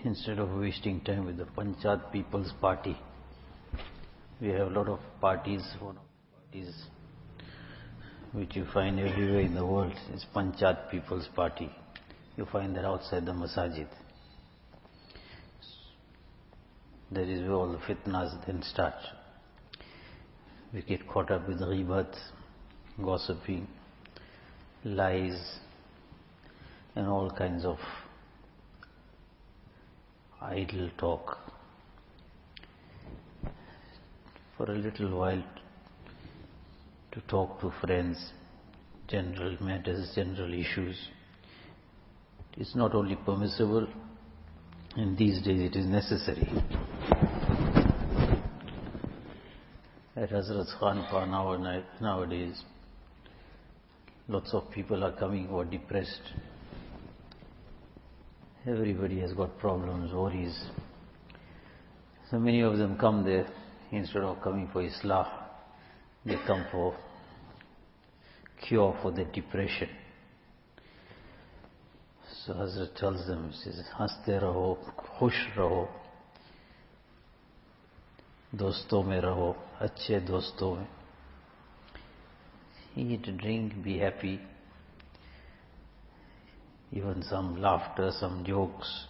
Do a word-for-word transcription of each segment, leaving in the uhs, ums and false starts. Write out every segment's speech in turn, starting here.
instead of wasting time with the Panchayat People's Party. We have a lot of parties, one of the parties which you find everywhere in the world is Panchayat People's Party. You find that outside the masajid. That is where all the fitnas then start. We get caught up with ghibat, gossiping, lies, and all kinds of idle talk. For a little while to talk to friends, general matters, general issues. It's not only permissible, in these days it is necessary. At Hazrat's Khanpa nowadays, lots of people are coming who are depressed. Everybody has got problems, worries. So many of them come there, instead of coming for Islah, they come for cure for their depression. So Hazrat tells them, he says, Haste raho, khush raho, doston mein raho, अच्छे दोस्तों में. Eat, drink, be happy. Even some laughter, some jokes.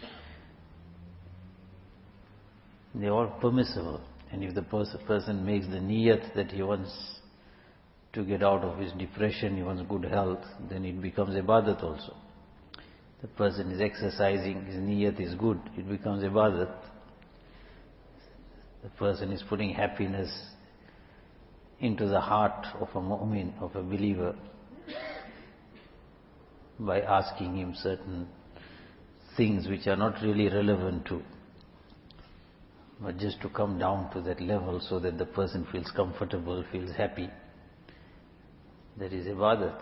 They are all permissible. And if the person makes the niyat that he wants to get out of his depression, he wants good health, then it becomes ibadat also. The person is exercising, his niyat is good, it becomes ibadat. The person is putting happiness into the heart of a mu'min, of a believer, by asking him certain things which are not really relevant to, but just to come down to that level so that the person feels comfortable, feels happy. That is ibadat.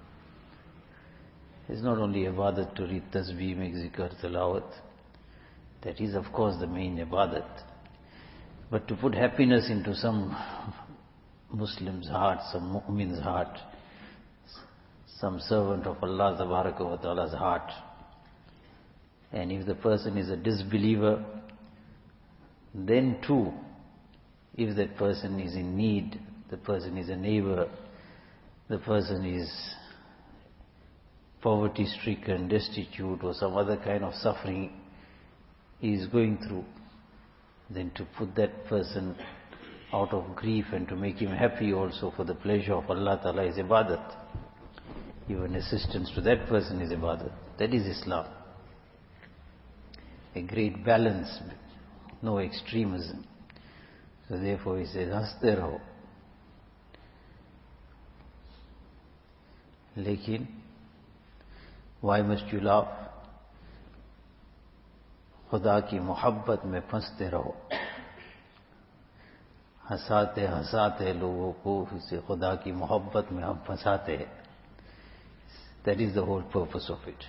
It's not only ibadat to read tasbih, make zikr, tilawat. That is of course the main ibadat. But to put happiness into some Muslim's heart, some mu'min's heart, some servant of Allah Tabaraka wa Ta'ala's heart. And if the person is a disbeliever, then too, if that person is in need, the person is a neighbor, the person is poverty-stricken, destitute, or some other kind of suffering he is going through, then to put that person out of grief and to make him happy also for the pleasure of Allah Ta'ala is ibadat. Even assistance to that person is ibadat. That is Islam. A great balance, no extremism. So therefore he says, Haste raho. Lekin, why must you laugh? Khuda ki muhabbat mein phaste raho. हंसाते हंसाते लोगों को इसे खुदा की मोहब्बत में हम फंसाते हैं. That is the whole purpose of it.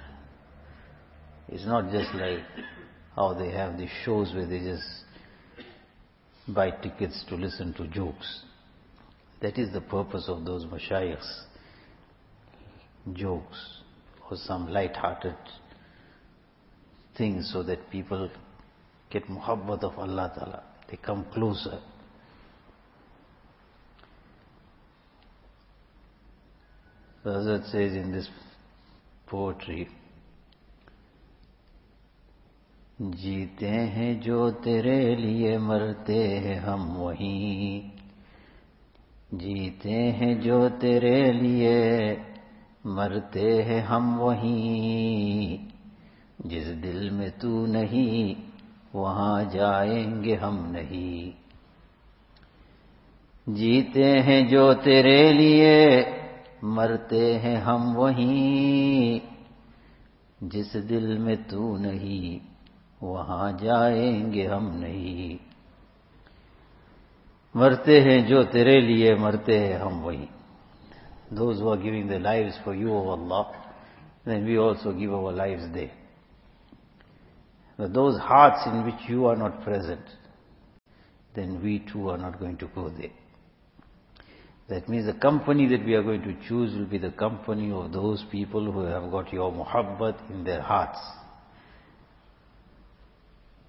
It's not just like how they have these shows where they just buy tickets to listen to jokes. That is the purpose of those mashayikhs. Jokes or some light-hearted things so that people get muhabbat of Allah Ta'ala. They come closer. So Hazrat says in this poetry, जीते हैं जो तेरे लिए मरते हैं हम वहीं, जीते हैं जो तेरे लिए मरते हैं हम वहीं, जिस दिल में तू नहीं वहाँ जाएंगे हम नहीं. जीते हैं जो तेरे लिए मरते हैं हम वहीं, जिस दिल में तू नहीं वहाँ जाएंगे हम नहीं. मरते हैं जो तेरे लिए मरते हैं हम वहीं. Those who are giving their lives for you, O Allah, then we also give our lives there. But those hearts in which you are not present, then we too are not going to go there. That means the company that we are going to choose will be the company of those people who have got your muhabbat in their hearts.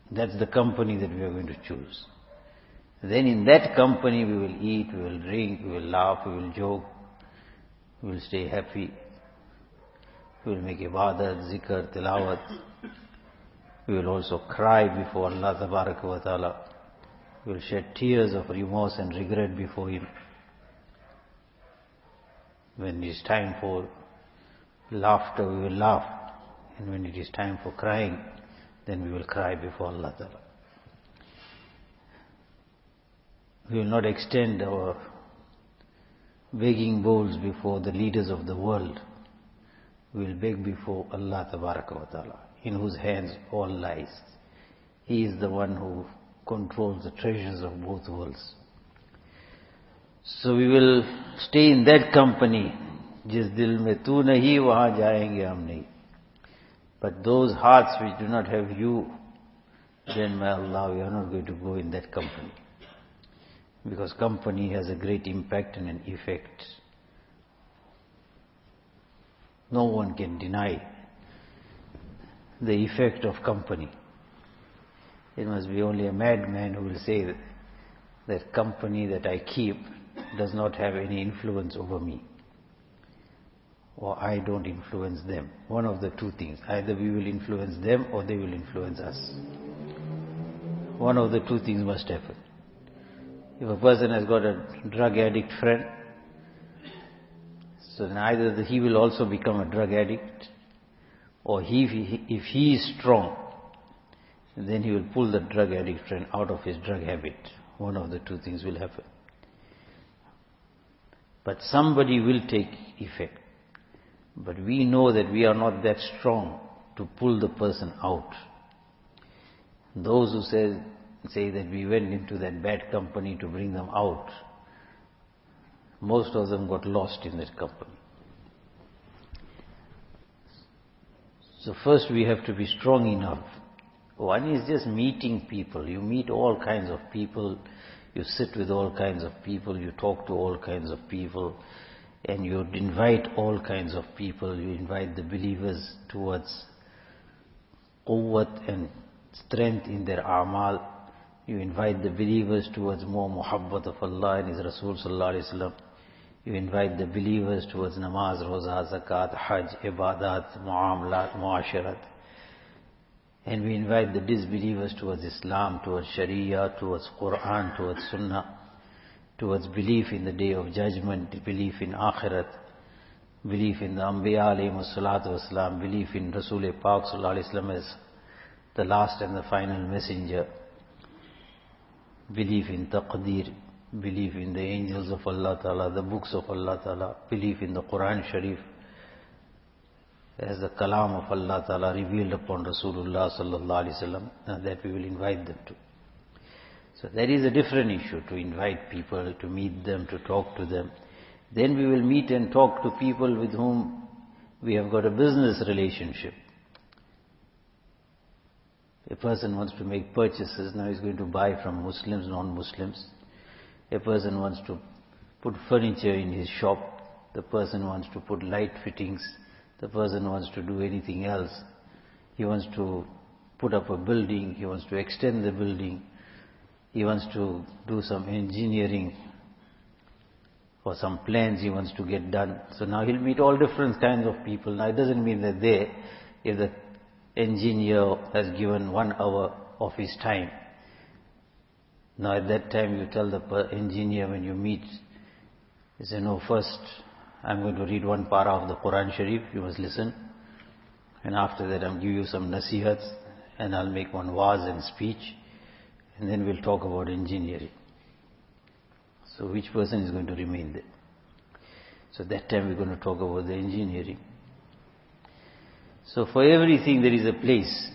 That's the company that we are going to choose. Then in that company we will eat, we will drink, we will laugh, we will joke, we will stay happy, we will make ibadat, zikr, tilawat. We will also cry before Allah Tabaraka wa Ta'ala. We will shed tears of remorse and regret before Him. When it is time for laughter, we will laugh. And when it is time for crying, then we will cry before Allah Ta'ala. We will not extend our begging bowls before the leaders of the world. We will beg before Allah Tabaraka wa Ta'ala, in whose hands all lies. He is the one who controls the treasures of both worlds. So we will stay in that company. Jis dil mein tu nahi, wahan jayenge hum nahi. But those hearts which do not have you, then may Allah, we are not going to go in that company. Because company has a great impact and an effect. No one can deny the effect of company. It must be only a madman who will say that, that company that I keep does not have any influence over me, or I don't influence them. One of the two things. Either we will influence them or they will influence us. One of the two things must happen. If a person has got a drug addict friend, so then either he will also become a drug addict, or he, if he is strong, then he will pull the drug addict friend out of his drug habit. One of the two things will happen. But somebody will take effect. But we know that we are not that strong to pull the person out. Those who say, say that we went into that bad company to bring them out, most of them got lost in that company. So first we have to be strong enough. One is just meeting people. You meet all kinds of people, you sit with all kinds of people, you talk to all kinds of people, and you invite all kinds of people. You invite the believers towards quwwat and strength in their a'mal. You invite the believers towards more muhabbat of Allah and His Rasul sallallahu alaihi wasallam. You invite the believers towards namaz, roza, zakat, hajj, ibadat, muamalat, muasharat. And we invite the disbelievers towards Islam, towards Sharia, towards Quran, towards Sunnah, towards belief in the Day of Judgment, belief in Akhirat, belief in the Anbiya alayhimus salatu wasalam, belief in Rasul Pak sallallahu alaihi wasallam as the last and the final messenger, belief in Taqdeer, belief in the angels of Allah Ta'ala, the books of Allah Ta'ala, belief in the Quran Sharif as the kalam of Allah Ta'ala revealed upon Rasulullah sallallahu alaihi wasallam, that we will invite them to. So that is a different issue, to invite people, to meet them, to talk to them. Then we will meet and talk to people with whom we have got a business relationship. A person wants to make purchases, now he's going to buy from Muslims, non-Muslims. A person wants to put furniture in his shop. The person wants to put light fittings. The person wants to do anything else. He wants to put up a building. He wants to extend the building. He wants to do some engineering or some plans he wants to get done. So now he'll meet all different kinds of people. Now it doesn't mean that they, if the engineer has given one hour of his time, now at that time you tell the engineer when you meet, you say, no, first I'm going to read one para of the Quran Sharif, you must listen. And after that I'll give you some nasihats and I'll make one waz and speech. And then we'll talk about engineering. So which person is going to remain there? So that time we're going to talk about the engineering. So for everything there is a place.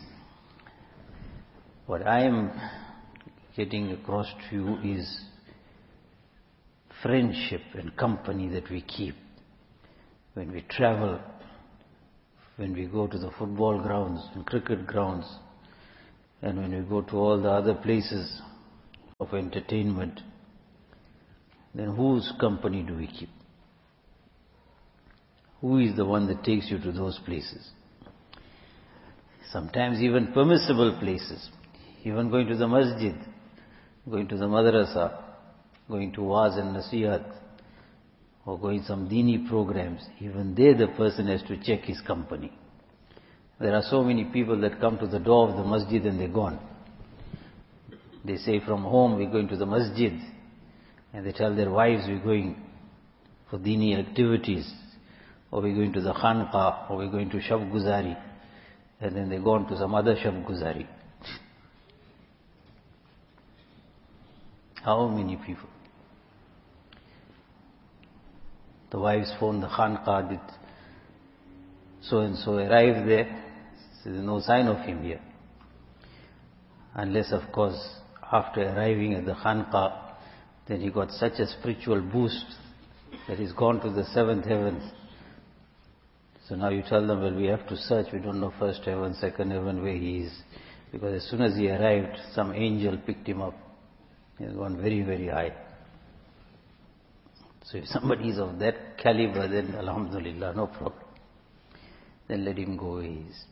What I am getting across to you is friendship and company that we keep. When we travel, when we go to the football grounds and cricket grounds, and when we go to all the other places of entertainment, then whose company do we keep? Who is the one that takes you to those places? Sometimes even permissible places. even going to the masjid, going to the madrasa, going to waz and nasihat, or going some dini programs, even there the person has to check his company. There are so many people that come to the door of the masjid and they're gone. They say from home we're going to the masjid, and they tell their wives we're going for dini activities, or we're going to the khanqa, or we're going to Shab Guzari, and then they go on to some other Shab Guzari. How many people? The wives phone the khanqa, did so and so arrive there? So there's no sign of him here. Unless, of course, after arriving at the khanqa, then he got such a spiritual boost that he's gone to the seventh heaven. So now you tell them, well, we have to search. We don't know first heaven, second heaven, where he is. Because as soon as he arrived, some angel picked him up. He's gone very, very high. So if somebody is of that caliber, then alhamdulillah, no problem. Then let him go where he is.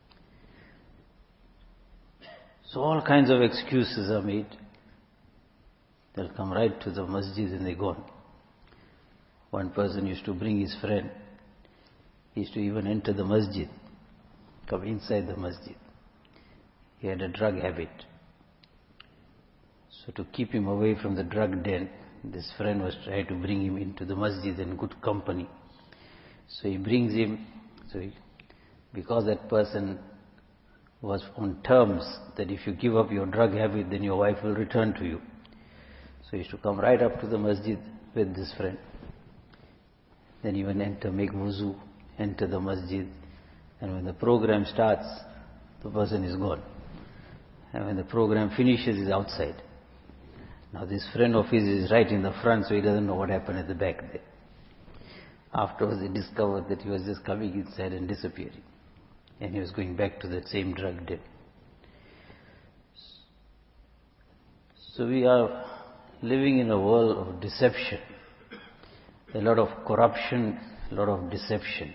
So all kinds of excuses are made. They'll come right to the masjid and they're gone. One person used to bring his friend. He used to even enter the masjid, come inside the masjid. He had a drug habit. So to keep him away from the drug den, this friend was trying to bring him into the masjid in good company. So he brings him, so he, because that person was on terms that if you give up your drug habit, then your wife will return to you. So he used to come right up to the masjid with this friend. Then he would enter, make wuzu, enter the masjid, and when the program starts, the person is gone. And when the program finishes, he's outside. Now this friend of his is right in the front, so he doesn't know what happened at the back there. Afterwards, he discovered that he was just coming inside and disappearing. And he was going back to that same drug den. So we are living in a world of deception. A lot of corruption, a lot of deception.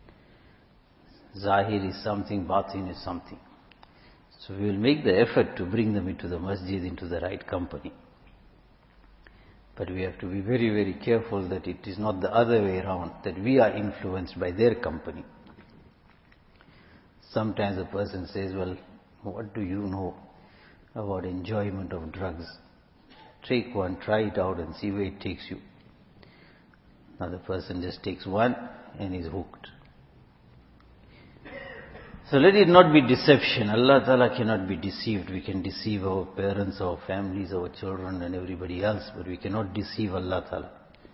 Zahir is something, batin is something. So we will make the effort to bring them into the masjid, into the right company. But we have to be very, very careful that it is not the other way around, that we are influenced by their company. Sometimes a person says, well, what do you know about enjoyment of drugs? Take one, try it out and see where it takes you. Now the person just takes one and is hooked. So let it not be deception. Allah Ta'ala cannot be deceived. We can deceive our parents, our families, our children and everybody else, but we cannot deceive Allah Ta'ala.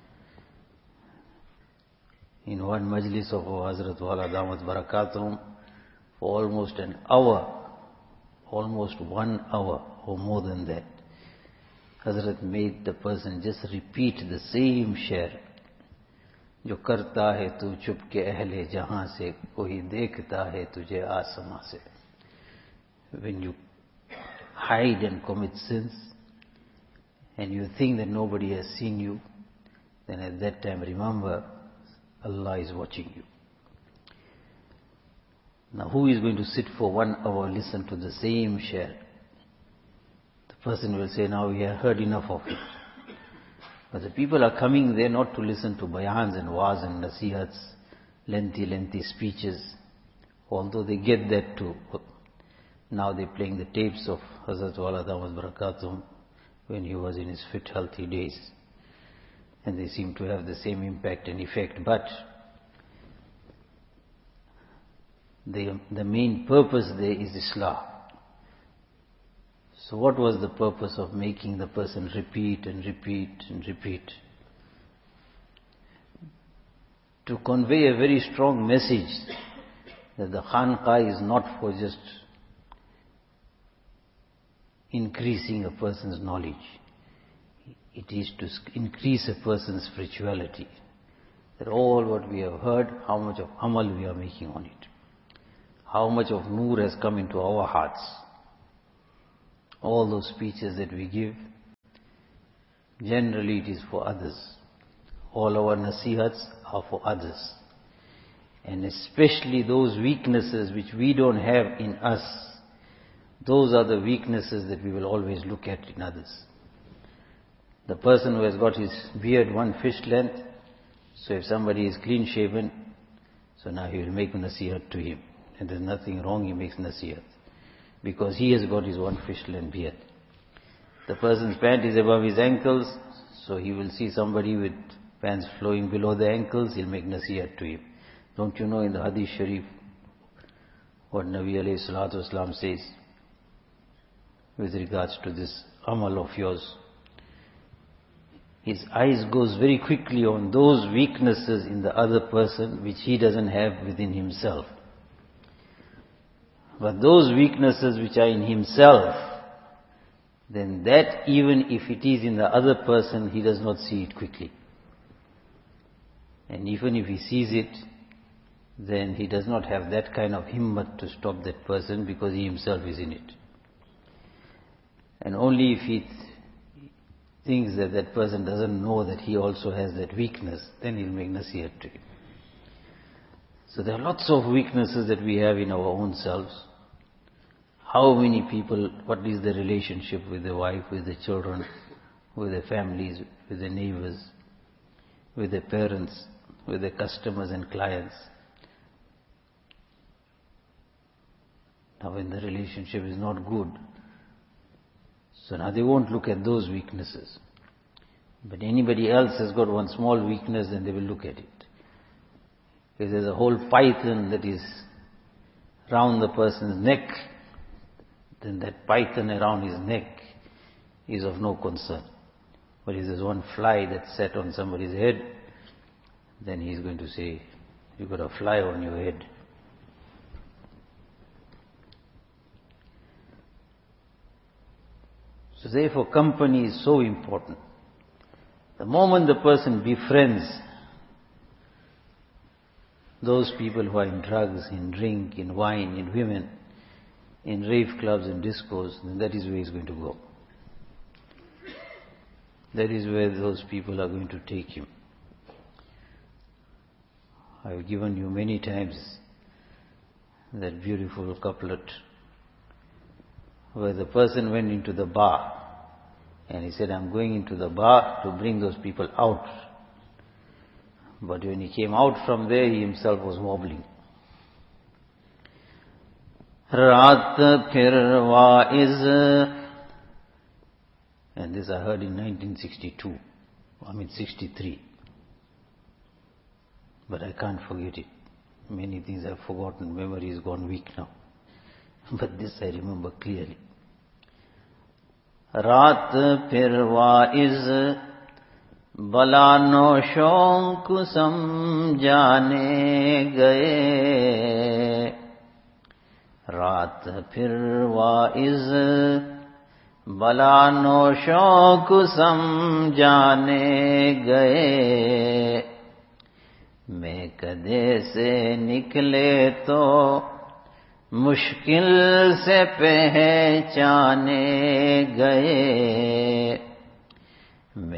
In one majlis of our Hazrat Wala Damat Barakatuhum, for almost an hour, almost one hour or more than that, Hazrat made the person just repeat the same share. जो करता है तू चुप के अहले जहां से, कोई देखता है तुझे आसमां से. When you hide and commit sins and you think that nobody has seen you, then at that time remember Allah is watching you. Now who is going to sit for one hour listen to the same share? The person will say, now we have heard enough of it. But the people are coming there not to listen to bayans and waz and nasihats, lengthy, lengthy speeches. Although they get that too. Now they're playing the tapes of Hazrat Wala Damat Barakatuhum when he was in his fit, healthy days. And they seem to have the same impact and effect. But the, the main purpose there is Islah. So what was the purpose of making the person repeat and repeat and repeat? To convey a very strong message that the khanqa is not for just increasing a person's knowledge. It is to increase a person's spirituality. That all what we have heard, how much of amal we are making on it. How much of nur has come into our hearts. All those speeches that we give, generally it is for others. All our nasihats are for others. And especially those weaknesses which we don't have in us, Those are the weaknesses that we will always look at in others. The person who has got his beard one fist length, so if somebody is clean shaven, so now he will make nasihat to him. And there's nothing wrong, he makes nasihat. Because he has got his one fist length beard. The person's pant is above his ankles, so he will see somebody with pants flowing below the ankles, he'll make nasihat to him. Don't you know in the Hadith Sharif what Nabi alayhi salatu wasalam says with regards to this amal of yours? His eyes goes very quickly on those weaknesses in the other person which he doesn't have within himself. But those weaknesses which are in himself, then that even if it is in the other person, he does not see it quickly. And even if he sees it, then he does not have that kind of himmat to stop that person because he himself is in it. And only if he th- thinks that that person doesn't know that he also has that weakness, then he'll make nasihat to him. So there are lots of weaknesses that we have in our own selves. How many people, what is the relationship with the wife, with the children, with the families, with the neighbors, with the parents, with the customers and clients? Now when the relationship is not good, so now they won't look at those weaknesses. But anybody else has got one small weakness, then they will look at it. If there's a whole python that is round the person's neck, then that python around his neck is of no concern. But if there's one fly that's sat on somebody's head, then he's going to say, you've got a fly on your head. So therefore company is so important. The moment the person befriends those people who are in drugs, in drink, in wine, in women, in rave clubs and discos, then that is where he's going to go. That is where those people are going to take him. I've given you many times that beautiful couplet where the person went into the bar and he said, I'm going into the bar to bring those people out. But when he came out from there, he himself was wobbling. Raat phir waiz, and this I heard in nineteen sixty-two, I mean sixty-three. But I can't forget it. Many things I've forgotten, memory is gone weak now. But this I remember clearly. Raat phir waiz, bala no shonk samjhane gaye. रात फिर wise बला no शौक समझाने गए मैं कदे से निकले तो मुश्किल से पहचाने गए